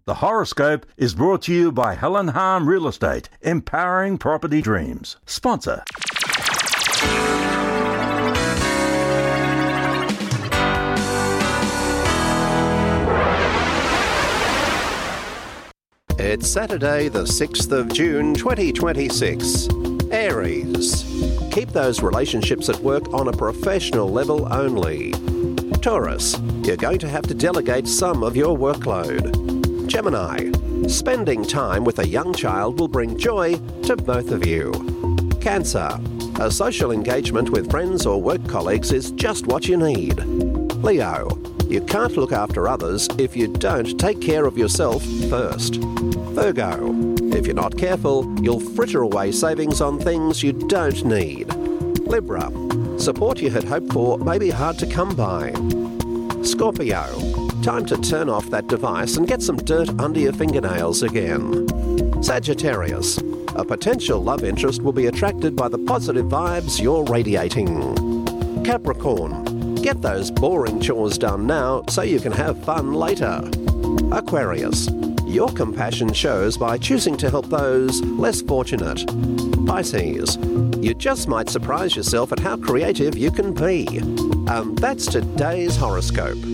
The horoscope is brought to you by Helen Harm Real Estate, empowering property dreams. Sponsor. It's Saturday, the 6th of June, 2026. Aries. Keep those relationships at work on a professional level only. Taurus. You're going to have to delegate some of your workload. Gemini. Spending time with a young child will bring joy to both of you. Cancer. A social engagement with friends or work colleagues is just what you need. Leo. You can't look after others if you don't take care of yourself first. Virgo. If you're not careful, you'll fritter away savings on things you don't need. Libra. Support you had hoped for may be hard to come by. Scorpio. Time to turn off that device and get some dirt under your fingernails again. Sagittarius. A potential love interest will be attracted by the positive vibes you're radiating. Capricorn. Get those boring chores done now so you can have fun later. Aquarius. Your compassion shows by choosing to help those less fortunate. Pisces. You just might surprise yourself at how creative you can be. That's today's horoscope.